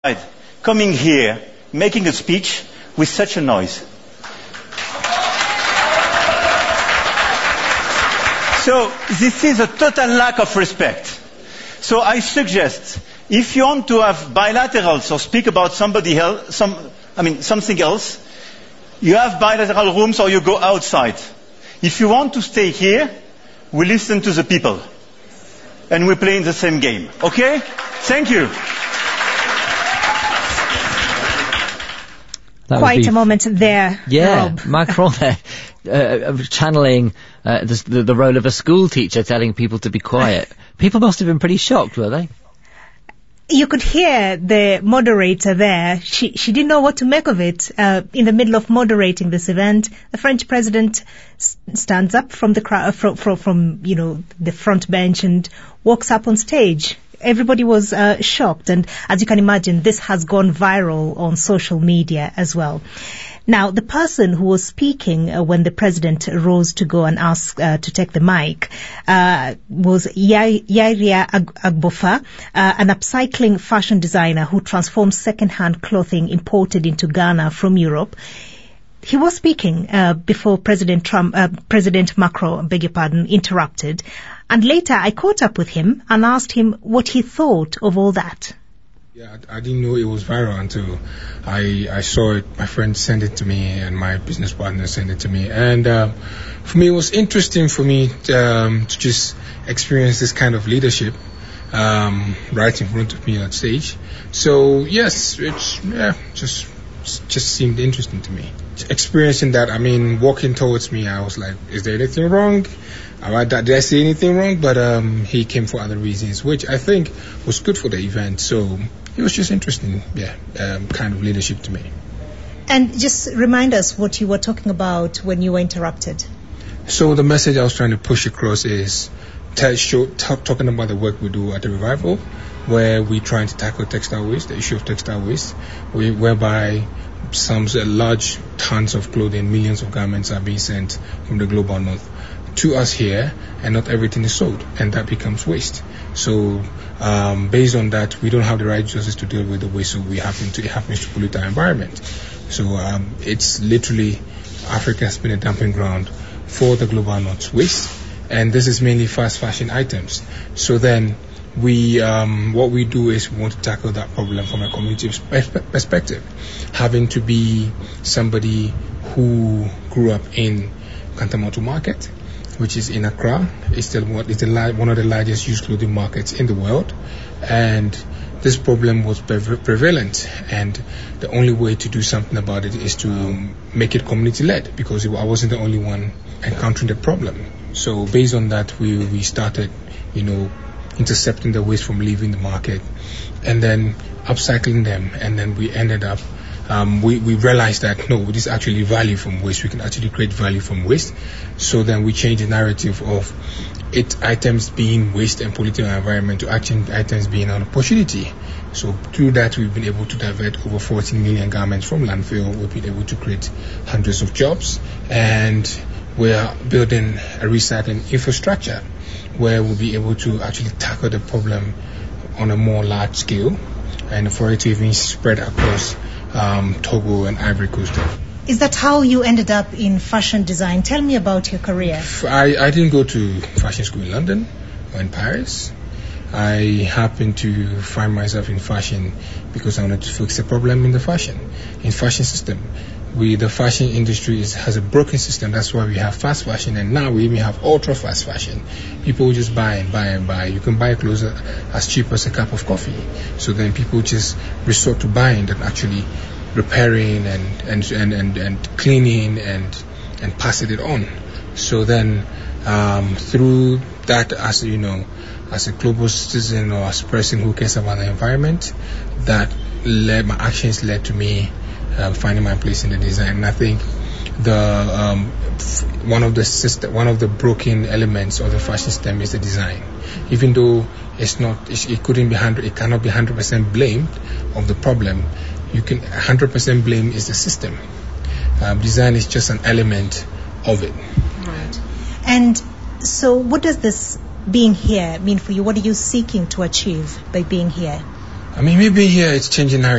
coming here, making a speech with such a noise. So this is a total lack of respect. So I suggest, if you want to have bilaterals or speak about somebody else, something else, you have bilateral rooms or you go outside. If you want to stay here, we listen to the people. And we play in the same game. Okay? Thank you. Quite a moment there. Yeah, Rob. Macron there, channeling the role of a school teacher telling people to be quiet. People must have been pretty shocked, were they? You could hear the moderator there. She didn't know what to make of it. In the middle of moderating this event, the French president stands up from the crowd, from the front bench and walks up on stage. Everybody was shocked, and as you can imagine, this has gone viral on social media as well. Now, the person who was speaking when the president rose to go and ask to take the mic was Yairia Agbofa, an upcycling fashion designer who transforms second-hand clothing imported into Ghana from Europe. He was speaking before President Macron, interrupted. And later I caught up with him and asked him what he thought of all that. Yeah, I didn't know it was viral until I saw it. My friend sent it to me and my business partner sent it to me. And for me, it was interesting for me to just experience this kind of leadership right in front of me on stage. So, yes, just seemed interesting to me. Experiencing that, walking towards me, I was like, is there anything wrong? Did I say anything wrong? But he came for other reasons, which I think was good for the event. So it was just interesting, kind of leadership to me. And just remind us what you were talking about when you were interrupted. So the message I was trying to push across is talking about the work we do at the Revival, where we're trying to tackle textile waste, the issue of textile waste, whereby some large tons of clothing, millions of garments are being sent from the global north to us here, and not everything is sold, and that becomes waste. So based on that, we don't have the right resources to deal with the waste, so it happens to pollute our environment. So it's literally, Africa has been a dumping ground for the global north waste, and this is mainly fast fashion items. So then what we do is we want to tackle that problem from a community perspective, having to be somebody who grew up in Kantamoto Market, which is in Accra. It's one of the largest used clothing markets in the world, and this problem was prevalent, and the only way to do something about it is to make it community-led, because I wasn't the only one encountering the problem. So based on that, we started, intercepting the waste from leaving the market and then upcycling them, and then we ended up we realized that no, this is actually value from waste. We can actually create value from waste. So then we changed the narrative of items being waste and polluting our environment to actually items being an opportunity. So through that, we've been able to divert over 14 million garments from landfill. We've been able to create hundreds of jobs, and we're building a recycling infrastructure where we'll be able to actually tackle the problem on a more large scale, and for it to even spread across Togo and Ivory Coast. Is that how you ended up in fashion design? Tell me about your career. I didn't go to fashion school in London or in Paris. I happened to find myself in fashion because I wanted to fix a problem in the fashion system. The fashion industry has a broken system. That's why we have fast fashion, and now we even have ultra fast fashion. People just buy and buy and buy. You can buy clothes as cheap as a cup of coffee. So then people just resort to buying than actually repairing and cleaning and passing it on. So then through that, as a global citizen or as a person who cares about the environment, my actions led to me finding my place in the design. And I think one of the broken elements of the fashion system is the design. Even though it cannot be 100% blamed of the problem. 100% blame is the system. Design is just an element of it. Right. And so, what does this being here mean for you? What are you seeking to achieve by being here? Me being here, it's changing narrative.